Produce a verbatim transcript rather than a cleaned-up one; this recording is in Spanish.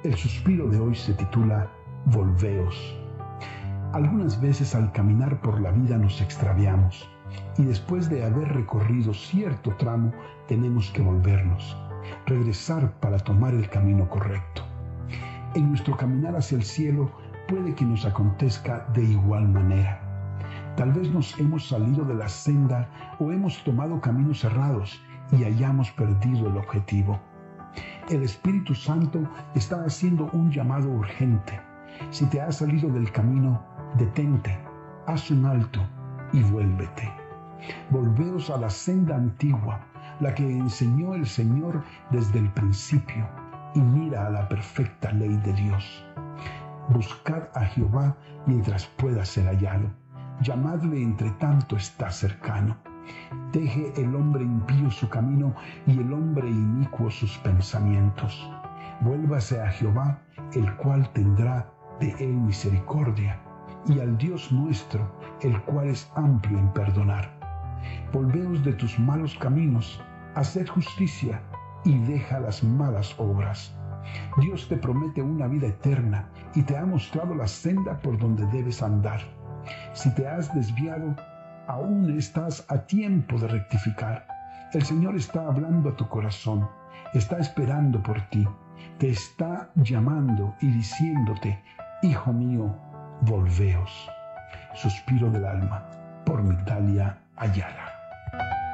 El suspiro de hoy se titula Volveos. Algunas veces al caminar por la vida nos extraviamos y después de haber recorrido cierto tramo tenemos que volvernos, regresar para tomar el camino correcto. En nuestro caminar hacia el cielo puede que nos acontezca de igual manera. Tal vez nos hemos salido de la senda o hemos tomado caminos errados y hayamos perdido el objetivo. El Espíritu Santo está haciendo un llamado urgente. Si te has salido del camino, detente, haz un alto y vuélvete. Volveos a la senda antigua, la que enseñó el Señor desde el principio, y mira a la perfecta ley de Dios. Buscad a Jehová mientras pueda ser hallado. Llamadle entre tanto está cercano. Deje el hombre impío su camino y el hombre inicuo sus pensamientos. Vuélvase a Jehová, el cual tendrá de él misericordia, y al Dios nuestro, el cual es amplio en perdonar. Volveos de tus malos caminos, haced justicia y deja las malas obras. Dios te promete una vida eterna y te ha mostrado la senda por donde debes andar. Si te has desviado, aún estás a tiempo de rectificar. El Señor está hablando a tu corazón, está esperando por ti, te está llamando y diciéndote: Hijo mío, volveos. Suspiro del alma, por Migdalia Ayala.